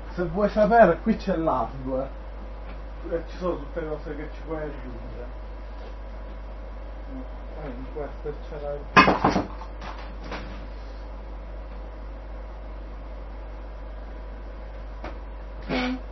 Se vuoi sapere, qui c'è l'hardware e ci sono tutte le cose che ci puoi aggiungere. In questo c'era il...